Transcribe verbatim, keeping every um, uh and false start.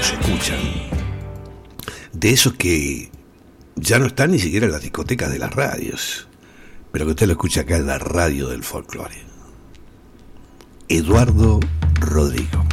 se escuchan, de esos que ya no están ni siquiera en las discotecas de las radios, pero que usted lo escucha acá en la radio del folclore. Eduardo Rodrigo.